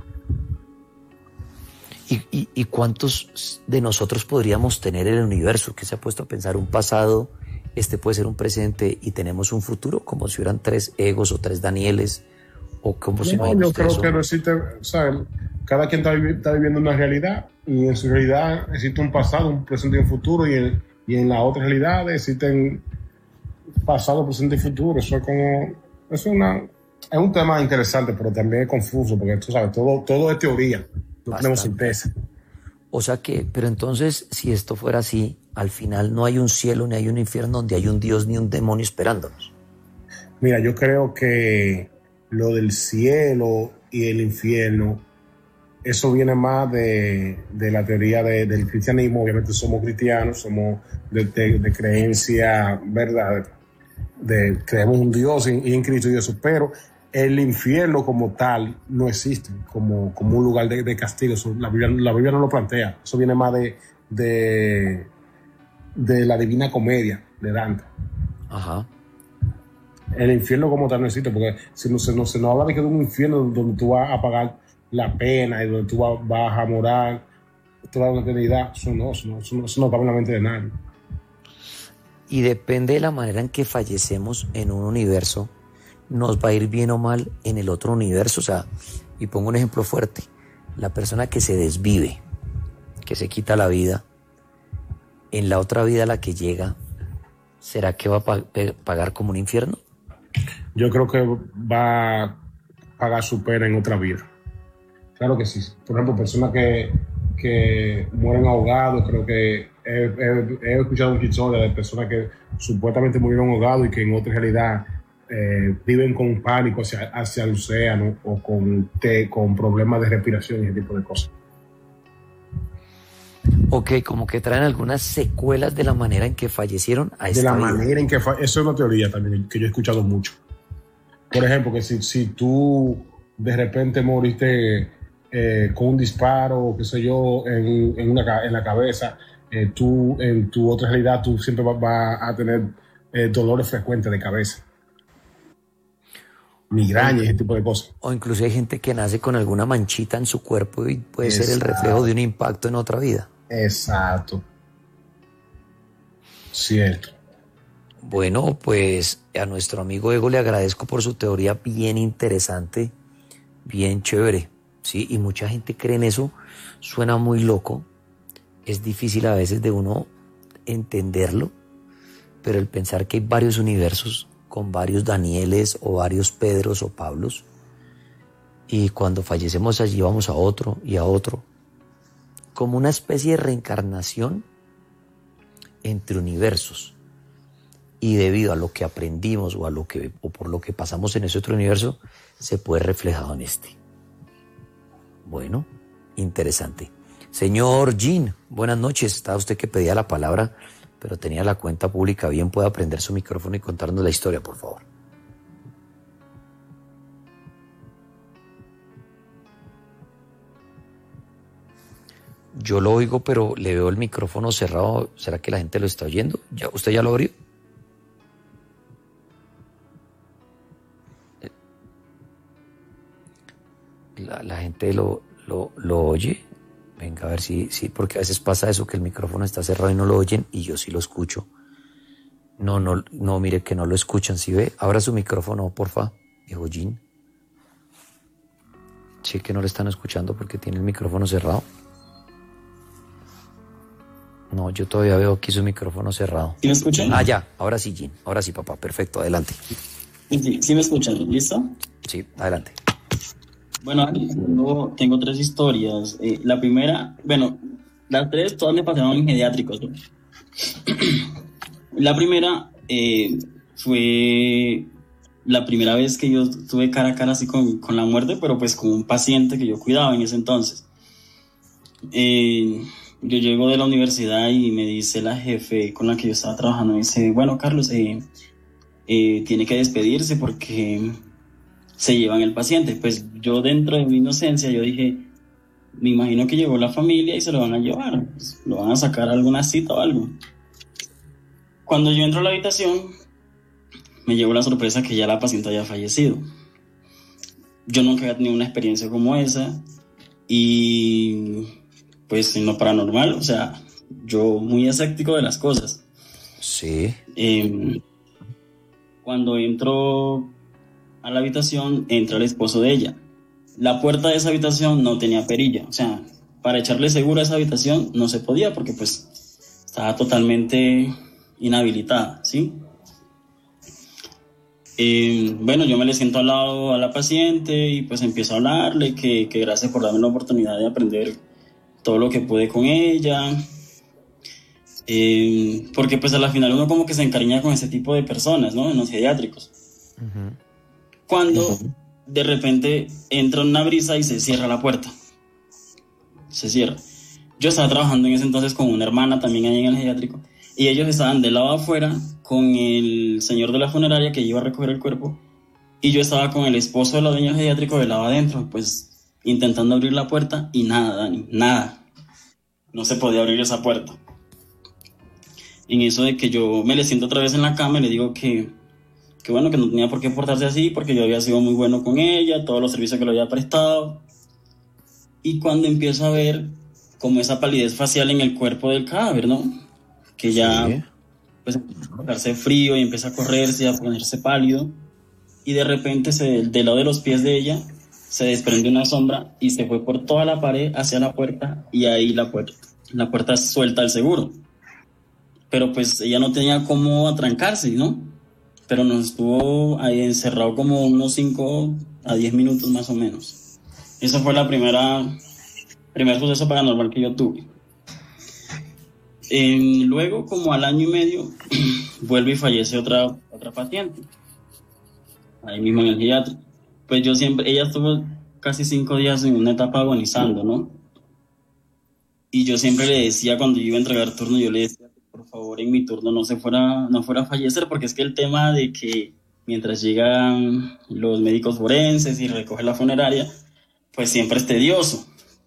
¿Y cuántos de nosotros podríamos tener en el universo? ¿Que se ha puesto a pensar un pasado, este puede ser un presente y tenemos un futuro? Como si hubieran 3 egos o 3 Danieles, o como si no. Yo creo que no existe, o sea, cada quien está viviendo una realidad y en su realidad existe un pasado, un presente y un futuro, y en la otra realidad existen pasado, presente y futuro. Eso es como, es un tema interesante, pero también es confuso, porque tú sabes, todo es teoría. No tenemos certeza. O sea que, pero entonces, si esto fuera así, al final no hay un cielo ni hay un infierno donde hay un Dios ni un demonio esperándonos. Mira, yo creo que lo del cielo y el infierno, eso viene más de la teoría del cristianismo. Obviamente somos cristianos, somos de creencia, ¿verdad? Creemos en un Dios y en Cristo y eso, pero el infierno como tal no existe, como un lugar de castigo. Eso, la Biblia no lo plantea. Eso viene más de la Divina Comedia de Dante. Ajá. El infierno como tal no existe, porque si no se nos habla de que es un infierno donde tú vas a pagar la pena y donde tú vas a morar toda una eternidad, eso no cabe en la mente de nadie. Y depende de la manera en que fallecemos en un universo, nos va a ir bien o mal en el otro universo. O sea, y pongo un ejemplo fuerte, la persona que se desvive, que se quita la vida, en la otra vida a la que llega, ¿será que va a pagar como un infierno? Yo creo que va a pagar su pena en otra vida. Claro que sí. Por ejemplo, personas que mueren ahogados, creo que he escuchado muchas historias de personas que supuestamente murieron ahogados y que en otra realidad viven con pánico hacia el océano o con problemas de respiración y ese tipo de cosas. Ok, como que traen algunas secuelas de la manera en que fallecieron a esta De la vida. manera en que eso es una teoría también que yo he escuchado mucho. Por ejemplo, que si tú de repente moriste con un disparo, qué sé yo, en la cabeza, tú en tu otra realidad tú siempre vas a tener dolores frecuentes de cabeza, migraña y ese tipo de cosas. O incluso hay gente que nace con alguna manchita en su cuerpo y puede ser el reflejo de un impacto en otra vida. Exacto. Cierto. Bueno, pues a nuestro amigo Ego le agradezco por su teoría bien interesante, bien chévere, ¿sí? Y mucha gente cree en eso, suena muy loco, es difícil a veces de uno entenderlo, pero el pensar que hay varios universos con varios Danieles o varios Pedros o Pablos, y cuando fallecemos allí vamos a otro y a otro, como una especie de reencarnación entre universos. Y debido a lo que aprendimos o por lo que pasamos en ese otro universo, se puede reflejado en este. Bueno, interesante. Señor Jean, buenas noches. Estaba usted que pedía la palabra, pero tenía la cuenta pública. Bien, puede prender su micrófono y contarnos la historia, por favor. Yo lo oigo, pero le veo el micrófono cerrado. ¿Será que la gente lo está oyendo? ¿Usted ya lo abrió? La gente lo oye. Venga, a ver si, porque a veces pasa eso, que el micrófono está cerrado y no lo oyen, y yo sí lo escucho. No, mire que no lo escuchan. ¿Sí ve? Abra su micrófono, porfa, dijo Jean. Sí que no le están escuchando porque tiene el micrófono cerrado. No, yo todavía veo aquí su micrófono cerrado. ¿Sí me escuchan? Ah, ya, ahora sí, Jean. Ahora sí, papá, perfecto, adelante. Sí me escuchan, ¿listo? Sí, adelante. Bueno, tengo 3 historias. La primera, bueno, las 3 todas me pasaron en geriátricos, ¿no? La primera fue la primera vez que yo tuve cara a cara así con la muerte, pero pues con un paciente que yo cuidaba en ese entonces. Yo llego de la universidad y me dice la jefe con la que yo estaba trabajando, me dice, bueno, Carlos, tiene que despedirse porque se llevan el paciente. Pues yo, dentro de mi inocencia, yo dije, me imagino que llegó la familia y se lo van a llevar, pues, lo van a sacar a alguna cita o algo. Cuando yo entro a la habitación, me llegó la sorpresa que ya la paciente había fallecido. Yo nunca había tenido una experiencia como esa y pues en lo paranormal, o sea, yo muy escéptico de las cosas. Sí. Cuando entro a la habitación, entra el esposo de ella. La puerta de esa habitación no tenía perilla, o sea, para echarle seguro a esa habitación no se podía porque pues estaba totalmente inhabilitada, ¿sí? Bueno, yo me le siento al lado a la paciente y pues empiezo a hablarle que gracias por darme la oportunidad de aprender todo lo que pude con ella. porque pues a la final uno como que se encariña con ese tipo de personas, ¿no? En los geriátricos. Cuando de repente entra una brisa y se cierra la puerta. Se cierra. Yo estaba trabajando en ese entonces con una hermana también ahí en el geriátrico, y ellos estaban del lado afuera con el señor de la funeraria que iba a recoger el cuerpo, y yo estaba con el esposo de la dueña del geriátrico del lado adentro, pues intentando abrir la puerta, y nada, Dani, nada. No se podía abrir esa puerta. En eso de que yo me le siento otra vez en la cama y le digo que bueno, que no tenía por qué portarse así, porque yo había sido muy bueno con ella, todos los servicios que le había prestado. Y cuando empiezo a ver como esa palidez facial en el cuerpo del cadáver, ¿no? Que ya pues empieza a colocarse frío y empieza a correrse y a ponerse pálido. Y de repente del lado de los pies de ella se desprende una sombra y se fue por toda la pared hacia la puerta, y ahí la puerta suelta al seguro. Pero pues ella no tenía cómo atrancarse, ¿no? Pero nos estuvo ahí encerrado como unos 5 a 10 minutos más o menos. Eso fue primer suceso paranormal que yo tuve. Luego, como al año y medio, vuelve y fallece otra paciente, ahí mismo en el geriátrico. Pues ella estuvo casi 5 días en una etapa agonizando, ¿no? Y yo siempre le decía, cuando yo iba a entregar turno, yo le decía, por favor, en mi turno no fuera a fallecer, porque es que el tema de que mientras llegan los médicos forenses y recogen la funeraria, pues siempre es tedioso.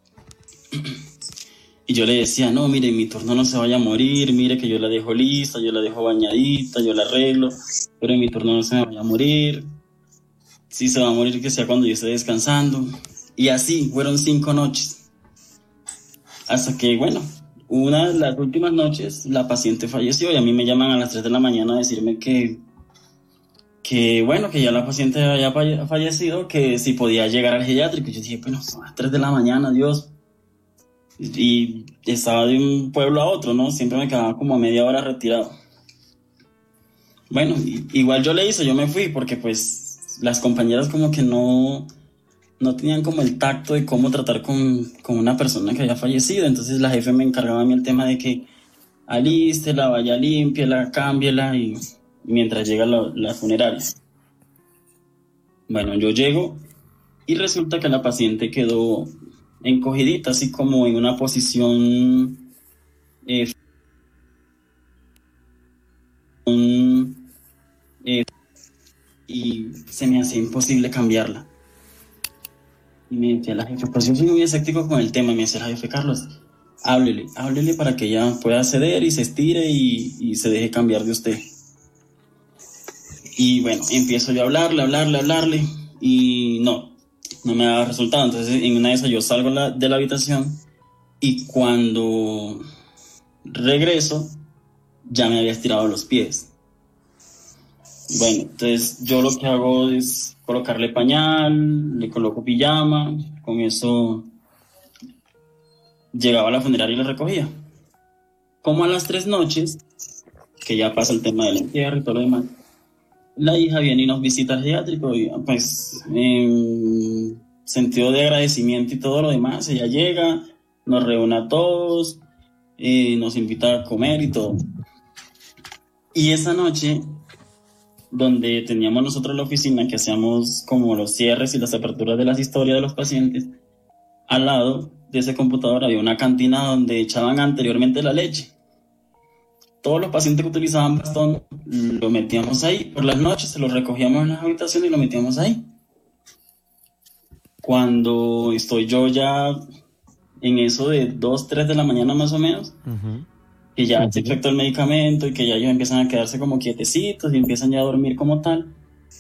Y yo le decía, no, mire, en mi turno no se vaya a morir, mire que yo la dejo lista, yo la dejo bañadita, yo la arreglo, pero en mi turno no se me vaya a morir. Si se va a morir, que sea cuando yo esté descansando. Y así fueron 5 noches. Hasta que, bueno, una de las últimas noches la paciente falleció, y a mí me llaman a las 3 de la mañana a decirme que bueno, que ya la paciente había fallecido, que si podía llegar al geriátrico. Y yo dije, bueno, son las 3 de la mañana, Dios. Y estaba de un pueblo a otro, ¿no? Siempre me quedaba como a media hora retirado. Bueno, igual yo me fui, porque pues las compañeras como que no tenían como el tacto de cómo tratar con una persona que había fallecido. Entonces la jefe me encargaba a mí el tema de que alístela, vaya, límpiela, cámbiela, y mientras llega la funeraria. Bueno, yo llego y resulta que la paciente quedó encogidita, así como en una posición y se me hacía imposible cambiarla. Y me decía la jefe, pues yo soy muy escéptico con el tema, y me decía la jefe, Carlos, háblele para que ella pueda ceder y se estire y se deje cambiar de usted. Y bueno, empiezo yo a hablarle, y no me daba resultado. Entonces en una de esas yo salgo de la habitación, y cuando regreso ya me había estirado los pies. Bueno, entonces yo lo que hago es colocarle pañal, le coloco pijama, con eso llegaba a la funeraria y la recogía. Como a las 3 noches, que ya pasa el tema del entierro y todo lo demás, la hija viene y nos visita al geriátrico, y pues en sentido de agradecimiento y todo lo demás, ella llega, nos reúne a todos, nos invita a comer y todo. Y esa noche, donde teníamos nosotros la oficina, que hacíamos como los cierres y las aperturas de las historias de los pacientes, al lado de ese computador había una cantina donde echaban anteriormente la leche. Todos los pacientes que utilizaban bastón lo metíamos ahí. Por las noches se lo recogíamos en las habitaciones y lo metíamos ahí. Cuando estoy yo ya en eso de 2, 3 de la mañana más o menos, que ya se efectuó el medicamento y que ya ellos empiezan a quedarse como quietecitos y empiezan ya a dormir como tal,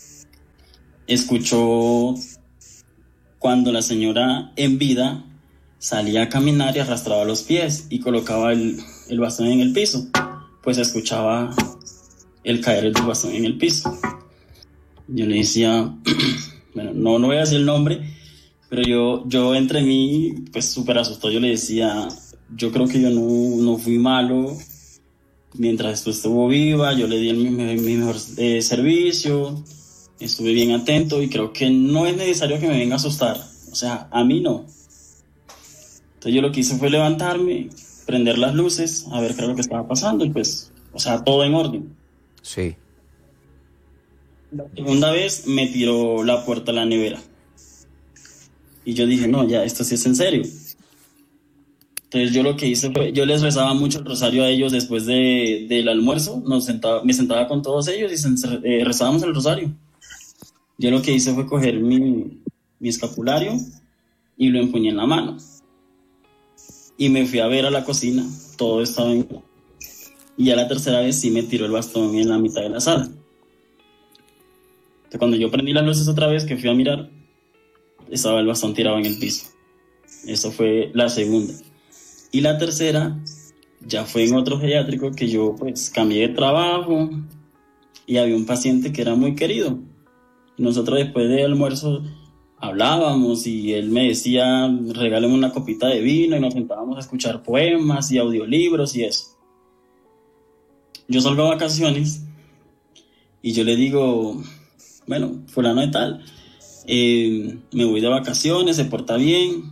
escucho cuando la señora en vida salía a caminar y arrastraba los pies y colocaba el bastón en el piso. Pues escuchaba el caer del bastón en el piso. Yo le decía, bueno, no voy a decir el nombre, pero yo entre mí, pues súper asustado, yo le decía, yo creo que yo no fui malo mientras tú estuvo viva, yo le di mi mejor servicio, estuve bien atento, y creo que no es necesario que me venga a asustar, o sea, a mí no. Entonces yo lo que hice fue levantarme, prender las luces, a ver qué era lo que estaba pasando, y pues, o sea, todo en orden. Sí. La segunda vez me tiró la puerta a la nevera. Y yo dije, no, ya, esto sí es en serio. Entonces yo lo que hice fue, yo les rezaba mucho el rosario a ellos después del almuerzo, me sentaba con todos ellos y rezábamos el rosario. Yo lo que hice fue coger mi escapulario y lo empuñé en la mano. Y me fui a ver a la cocina, todo estaba en... Y ya la tercera vez sí me tiró el bastón en la mitad de la sala. Entonces cuando yo prendí las luces otra vez, que fui a mirar, estaba el bastón tirado en el piso. Eso fue la segunda. Y la tercera ya fue en otro geriátrico que yo pues cambié de trabajo y había un paciente que era muy querido. Nosotros después de almuerzo hablábamos y él me decía, regálame una copita de vino, y nos sentábamos a escuchar poemas y audiolibros y eso. Yo salgo a vacaciones y yo le digo, bueno, fulano de tal, me voy de vacaciones, se porta bien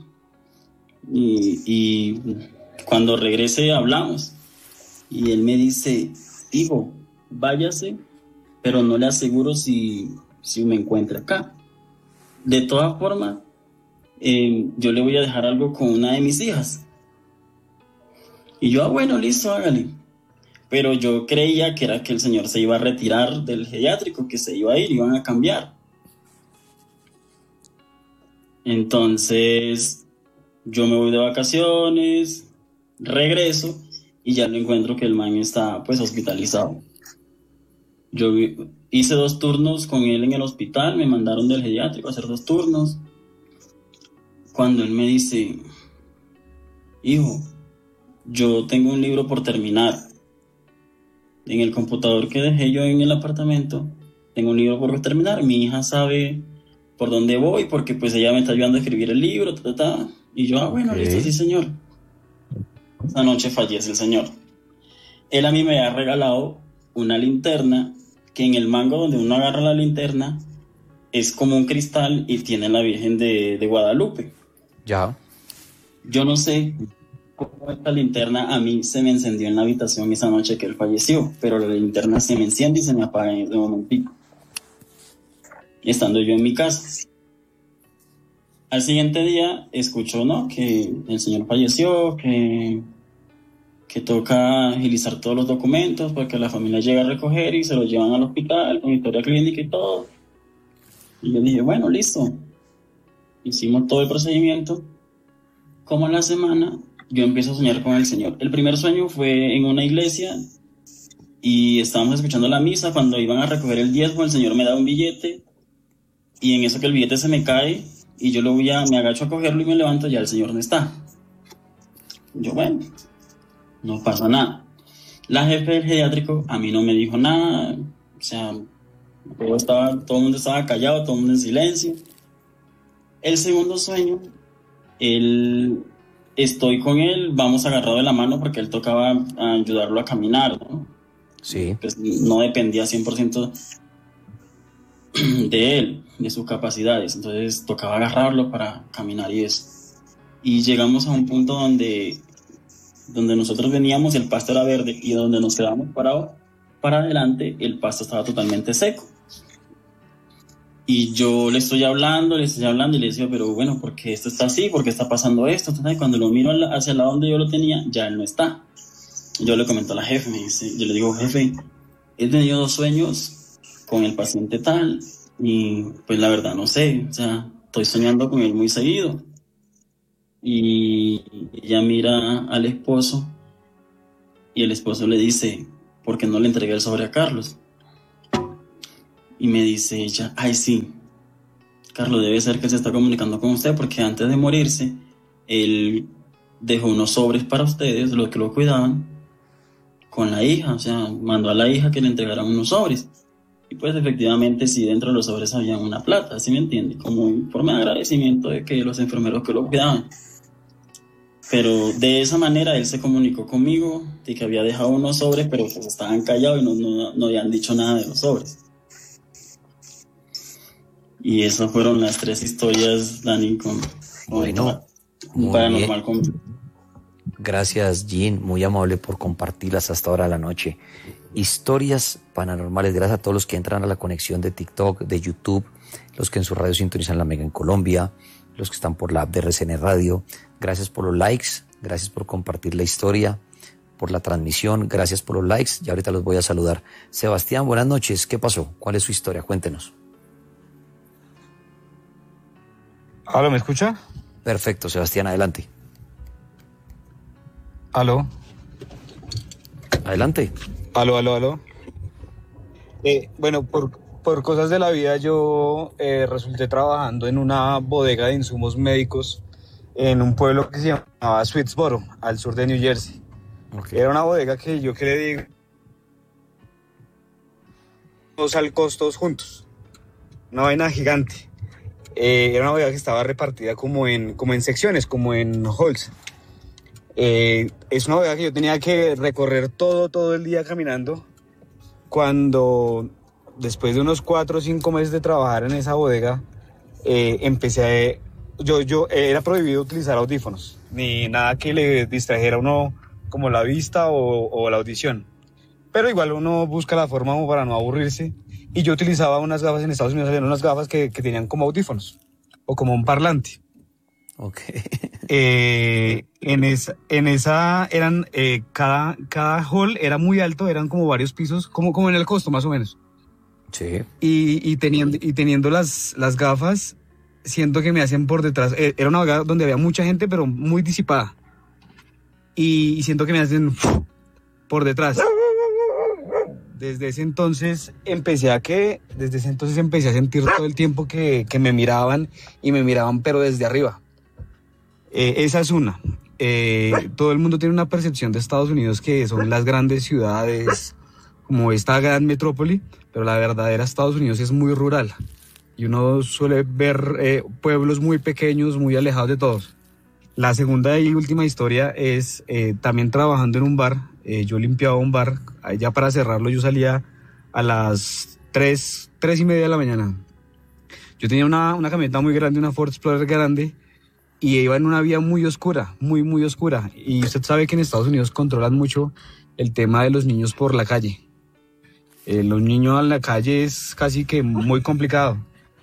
y cuando regrese hablamos. Y él me dice, hijo, váyase, pero no le aseguro si me encuentra acá. De todas formas, yo le voy a dejar algo con una de mis hijas. Y yo, bueno, listo, hágale. Pero yo creía que era que el señor se iba a retirar del geriátrico, que se iba a ir, iban a cambiar. Entonces, yo me voy de vacaciones, regreso y ya lo encuentro que el man está pues hospitalizado. Yo hice 2 turnos con él en el hospital, me mandaron del geriátrico a hacer 2 turnos. Cuando él me dice, hijo, yo tengo un libro por terminar. En el computador que dejé yo en el apartamento, tengo un libro por terminar. Mi hija sabe por dónde voy porque pues ella me está ayudando a escribir el libro, Y yo, bueno, Okay. listo, sí, señor. Esa noche fallece el señor. Él a mí me había regalado una linterna que en el mango donde uno agarra la linterna es como un cristal y tiene la Virgen de Guadalupe. Ya. Yo no sé cómo esta linterna a mí se me encendió en la habitación esa noche que él falleció, pero la linterna se me enciende y se me apaga en ese momentico, estando yo en mi casa. Al siguiente día escucho, ¿no?, que el señor falleció, que toca agilizar todos los documentos porque la familia llega a recoger y se los llevan al hospital con historia clínica y todo. Y yo dije, bueno, listo. Hicimos todo el procedimiento. Como en la semana, yo empiezo a soñar con el Señor. El primer sueño fue en una iglesia y estábamos escuchando la misa. Cuando iban a recoger el diezmo, el Señor me da un billete y en eso que el billete se me cae y yo me agacho a cogerlo y me levanto, ya el Señor no está. Yo, bueno, no pasa nada. La jefe del geriátrico a mí no me dijo nada, o sea, todo el mundo estaba callado, todo el mundo en silencio. El segundo sueño, estoy con él, vamos agarrados de la mano porque él tocaba ayudarlo a caminar, ¿no? Sí. Pues no dependía 100% de él, de sus capacidades, entonces tocaba agarrarlo para caminar y eso. Y llegamos a un punto donde nosotros veníamos, el pasto era verde, y donde nos quedábamos parados para adelante, el pasto estaba totalmente seco. Y yo le estoy hablando y le decía, pero bueno, ¿por qué esto está así? ¿Por qué está pasando esto? Y cuando lo miro hacia el lado donde yo lo tenía, ya él no está. Yo le comento a la jefe, yo le digo, jefe, he tenido 2 sueños con el paciente tal, y pues la verdad no sé, o sea, estoy soñando con él muy seguido. Y ella mira al esposo y el esposo le dice, ¿por qué no le entregué el sobre a Carlos? Y me dice ella, ay sí, Carlos, debe ser que se está comunicando con usted porque antes de morirse él dejó unos sobres para ustedes, los que lo cuidaban, con la hija, o sea, mandó a la hija que le entregaran unos sobres. Y pues efectivamente sí, dentro de los sobres había una plata, ¿sí me entiende? Como en forma de agradecimiento de que los enfermeros que lo cuidaban. Pero de esa manera él se comunicó conmigo de que había dejado unos sobres, pero pues estaban callados y no habían dicho nada de los sobres. Y esas fueron las 3 historias, Dani, con Bueno, un muy paranormal bien. conmigo. Gracias, Jean, muy amable por compartirlas hasta ahora de la noche. Historias paranormales, gracias a todos los que entran a la conexión de TikTok, de YouTube, los que en su radio sintonizan La Mega en Colombia, los que están por la app de RCN Radio. Gracias por los likes, gracias por compartir la historia, por la transmisión, gracias por los likes. Y ahorita los voy a saludar. Sebastián, buenas noches. ¿Qué pasó? ¿Cuál es su historia? Cuéntenos. ¿Aló, me escucha? Perfecto, Sebastián, adelante. ¿Aló? Adelante. ¿Aló? Bueno, por cosas de la vida yo resulté trabajando en una bodega de insumos médicos en un pueblo que se llamaba Swedesboro, al sur de New Jersey. Okay. Era una bodega que yo que le digo, dos al costos juntos, una vaina gigante. Era una bodega que estaba repartida como en secciones, como en halls. Es una bodega que yo tenía que recorrer todo el día caminando. Cuando después de unos 4 o 5 meses de trabajar en esa bodega, empecé era prohibido utilizar audífonos, ni nada que le distrajera a uno como la vista o la audición. Pero igual uno busca la forma como para no aburrirse. Y yo utilizaba unas gafas en Estados Unidos, había unas gafas que tenían como audífonos o como un parlante. Okay. En esa eran cada hall era muy alto, eran como varios pisos, como en el costo más o menos. Sí. Y teniendo las gafas, siento que me hacen por detrás. Era una bodega donde había mucha gente, pero muy disipada. Y siento que me hacen por detrás. Desde ese entonces empecé a sentir todo el tiempo que me miraban pero desde arriba. Esa es una. Todo el mundo tiene una percepción de Estados Unidos que son las grandes ciudades, como esta gran metrópoli, pero la verdadera Estados Unidos es muy rural. Y uno suele ver pueblos muy pequeños, muy alejados de todos. La segunda y última historia es también trabajando en un bar. Yo limpiaba un bar. Ya para cerrarlo yo salía a las 3:30 de la mañana. Yo tenía una camioneta muy grande, una Ford Explorer grande, y iba en una vía muy oscura, muy oscura. Y usted sabe que en Estados Unidos controlan mucho el tema de los niños por la calle. Los niños en la calle es casi que muy complicado.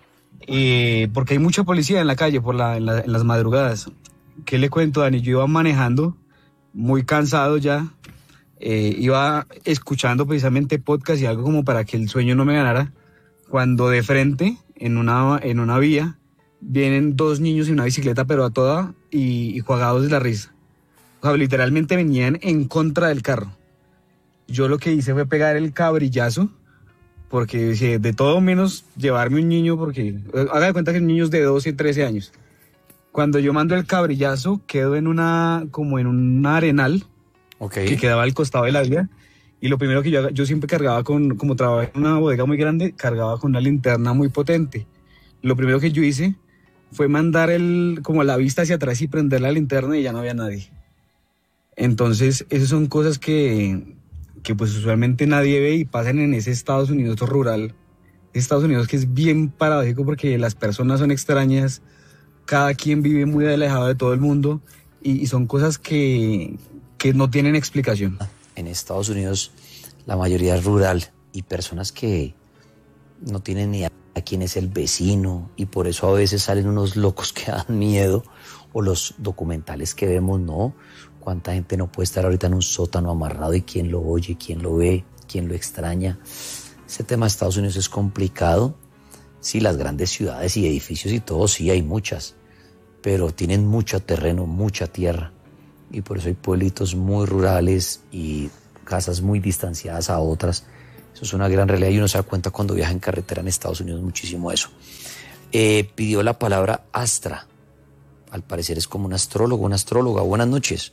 Porque hay mucha policía en la calle en las madrugadas. ¿Qué le cuento, Dani? Yo iba manejando, muy cansado ya. Iba escuchando precisamente podcast y algo como para que el sueño no me ganara. Cuando de frente, en una vía, vienen 2 niños en una bicicleta, pero a toda y jugados de la risa. O sea, literalmente venían en contra del carro. Yo lo que hice fue pegar el cabrillazo, porque decía, de todo menos llevarme un niño, porque haga de cuenta que son niños de 12, 13 años. Cuando yo mando el cabrillazo, quedo en un arenal, okay, que quedaba al costado de la vía. Y lo primero que yo siempre cargaba como trabajé en una bodega muy grande, cargaba con una linterna muy potente. Lo primero que yo hice fue mandar como la vista hacia atrás y prender la linterna y ya no había nadie. Entonces, esas son cosas que pues usualmente nadie ve y pasan en ese Estados Unidos rural. Estados Unidos que es bien paradójico porque las personas son extrañas, cada quien vive muy alejado de todo el mundo y son cosas que no tienen explicación. En Estados Unidos la mayoría es rural y personas que no tienen ni idea quién es el vecino y por eso a veces salen unos locos que dan miedo, o los documentales que vemos, ¿no? Cuánta gente no puede estar ahorita en un sótano amarrado y quién lo oye, quién lo ve, quién lo extraña. Ese tema de Estados Unidos es complicado. Sí, las grandes ciudades y edificios y todo, sí hay muchas, pero tienen mucho terreno, mucha tierra. Y por eso hay pueblitos muy rurales y casas muy distanciadas a otras. Eso es una gran realidad y uno se da cuenta cuando viaja en carretera en Estados Unidos muchísimo eso. Pidió la palabra Astra. Al parecer es como un astrólogo, una astróloga. Buenas noches.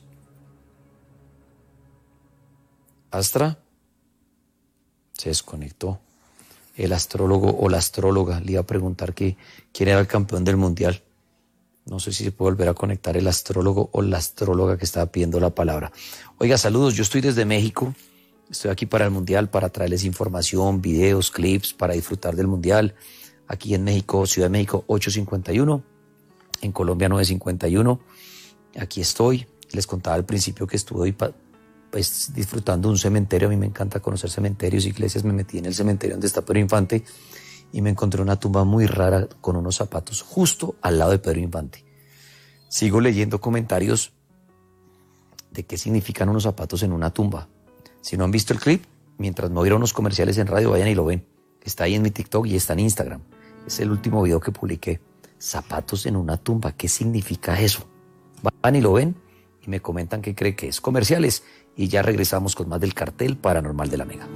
Astra. Se desconectó. El astrólogo o la astróloga. Le iba a preguntar quién era el campeón del mundial. No sé si se puede volver a conectar el astrólogo o la astróloga que estaba pidiendo la palabra. Oiga, saludos. Yo estoy desde México. Estoy aquí para el mundial, para traerles información, videos, clips, para disfrutar del mundial. Aquí en México, Ciudad de México, 8:51. En Colombia, 9:51. Aquí estoy. Les contaba al principio que estuve hoy pues, disfrutando un cementerio. A mí me encanta conocer cementerios, iglesias. Me metí en el cementerio donde está Pedro Infante y me encontré una tumba muy rara con unos zapatos justo al lado de Pedro Infante. Sigo leyendo comentarios de qué significan unos zapatos en una tumba. Si no han visto el clip, mientras me oyeron unos comerciales en radio, vayan y lo ven. Está ahí en mi TikTok y está en Instagram. Es el último video que publiqué. Zapatos en una tumba, ¿qué significa eso? Van y lo ven y me comentan qué cree que es. Comerciales y ya regresamos con más del cartel paranormal de la Mega.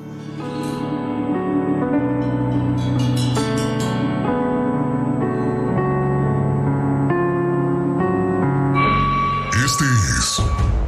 Este es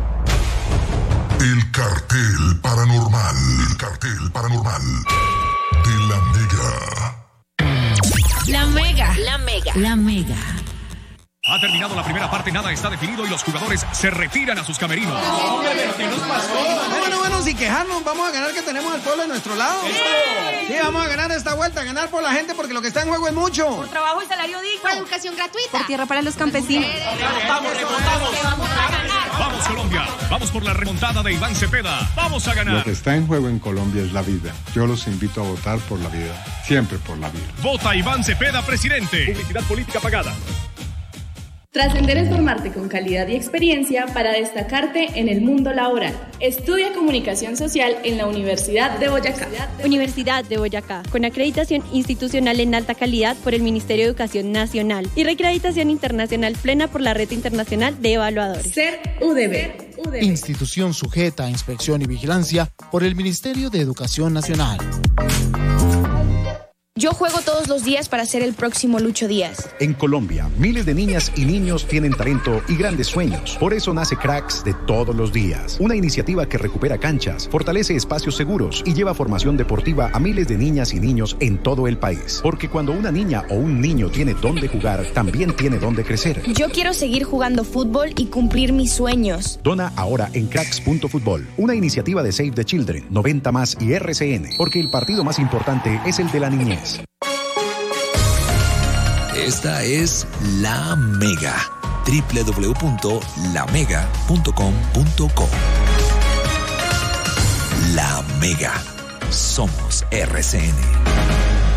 el cartel paranormal. El cartel paranormal de la Mega. La Mega. La Mega. La Mega. Ha terminado la primera parte, nada está definido y los jugadores se retiran a sus camerinos. ¿Qué nos pasó? Bueno, sin quejarnos, vamos a ganar, que tenemos al pueblo de nuestro lado. Sí, vamos a ganar esta vuelta, ganar por la gente, porque lo que está en juego es mucho. Por trabajo y salario digno. Por educación gratuita. Por tierra para los campesinos. Vamos, vamos Colombia, vamos por la remontada de Iván Cepeda. Vamos a ganar. Lo que está en juego en Colombia es la vida. Yo los invito a votar por la vida, siempre por la vida. Vota Iván Cepeda, presidente. Publicidad política pagada. Trascender es formarte con calidad y experiencia para destacarte en el mundo laboral. Estudia Comunicación Social en la Universidad de Boyacá. Universidad de Boyacá, con acreditación institucional en alta calidad por el Ministerio de Educación Nacional y reacreditación internacional plena por la Red Internacional de Evaluadores. Ser UDB. Institución sujeta a inspección y vigilancia por el Ministerio de Educación Nacional. Yo juego todos los días para ser el próximo Lucho Díaz. En Colombia, miles de niñas y niños tienen talento y grandes sueños. Por eso nace Cracks de todos los días. Una iniciativa que recupera canchas, fortalece espacios seguros y lleva formación deportiva a miles de niñas y niños en todo el país. Porque cuando una niña o un niño tiene dónde jugar, también tiene dónde crecer. Yo quiero seguir jugando fútbol y cumplir mis sueños. Dona ahora en cracks.futbol. Una iniciativa de Save the Children, 90 Más y RCN. Porque el partido más importante es el de la niñez. Esta es La Mega. www.lamega.com.co. La Mega. Somos RCN.